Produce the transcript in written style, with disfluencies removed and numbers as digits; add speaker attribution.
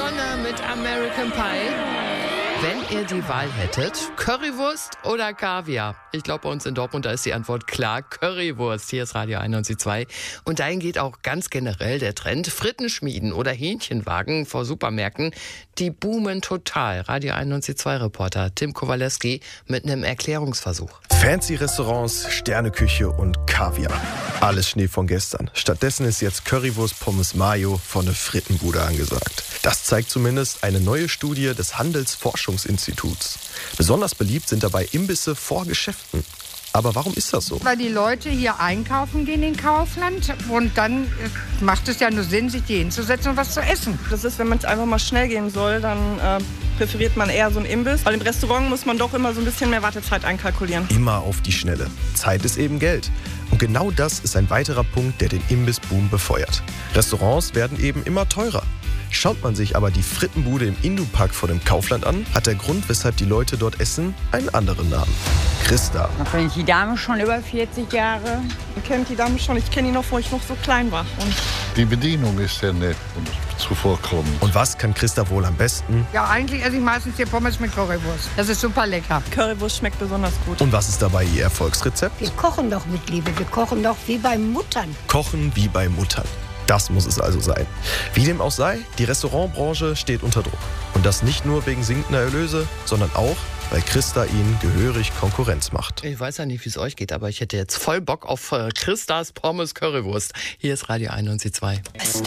Speaker 1: Madonna mit American Pie. Wenn ihr die Wahl hättet, Currywurst oder Kaviar? Ich glaube, bei uns in Dortmund, da ist die Antwort klar, Currywurst. Hier ist Radio 91.2. Und dahin geht auch ganz generell der Trend. Frittenschmieden oder Hähnchenwagen vor Supermärkten, die boomen total. Radio 91.2-Reporter Tim Kowalewski mit einem Erklärungsversuch.
Speaker 2: Fancy Restaurants, Sterneküche und Kaviar. Alles Schnee von gestern. Stattdessen ist jetzt Currywurst Pommes Mayo von der Frittenbude angesagt. Das zeigt zumindest eine neue Studie des Handelsforschungsinstituts. Besonders beliebt sind dabei Imbisse vor Geschäften. Aber warum ist das so?
Speaker 3: Weil die Leute hier einkaufen gehen in Kaufland und dann macht es ja nur Sinn, sich hier hinzusetzen und was zu essen.
Speaker 4: Das ist, wenn man es einfach mal schnell gehen soll, dann präferiert man eher so einen Imbiss. Weil im Restaurant muss man doch immer so ein bisschen mehr Wartezeit einkalkulieren.
Speaker 2: Immer auf die Schnelle. Zeit ist eben Geld. Und genau das ist ein weiterer Punkt, der den Imbissboom befeuert. Restaurants werden eben immer teurer. Schaut man sich aber die Frittenbude im Indupark vor dem Kaufland an, hat der Grund, weshalb die Leute dort essen, einen anderen Namen. Christa.
Speaker 5: Da kenne ich die Dame schon über 40 Jahre.
Speaker 4: Ich kenne die Dame schon, ich kenne die noch, wo ich noch so klein war. Und
Speaker 6: die Bedienung ist sehr nett und zuvorkommend.
Speaker 2: Und was kann Christa wohl am besten?
Speaker 3: Ja, eigentlich esse ich meistens hier Pommes mit Currywurst. Das ist super lecker.
Speaker 4: Currywurst schmeckt besonders gut.
Speaker 2: Und was ist dabei ihr Erfolgsrezept?
Speaker 7: Wir kochen doch mit Liebe, wir kochen doch wie bei Muttern.
Speaker 2: Kochen wie bei Muttern. Das muss es also sein. Wie dem auch sei, die Restaurantbranche steht unter Druck. Und das nicht nur wegen sinkender Erlöse, sondern auch, weil Christa ihnen gehörig Konkurrenz macht.
Speaker 1: Ich weiß ja nicht, wie es euch geht, aber ich hätte jetzt voll Bock auf Christas Pommes Currywurst. Hier ist Radio 91.2.